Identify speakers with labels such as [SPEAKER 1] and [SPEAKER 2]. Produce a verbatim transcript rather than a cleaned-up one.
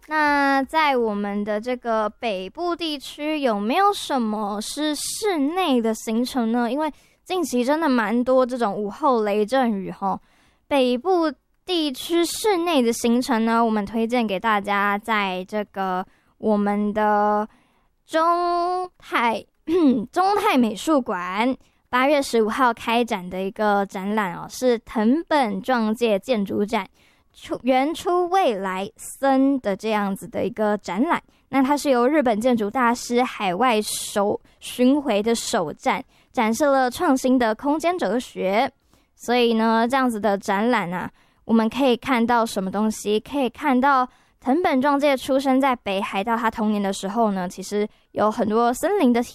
[SPEAKER 1] 那在我们的这个北部地区，有没有什么是室内的行程呢？因为近期真的蛮多这种午后雷阵雨齁。北部地区室内的行程呢，我们推荐给大家，在这个我们的中泰中泰美术馆八月十五号开展的一个展览哦，是藤本壮介建筑展。原出未来森的这样子的一个展览，那它是由日本建筑大师海外首巡回的首站，展示了创新的空间哲学。所以呢，这样子的展览啊，我们可以看到什么东西？可以看到藤本壮介出生在北海道，他童年的时候呢，其实有很多森林的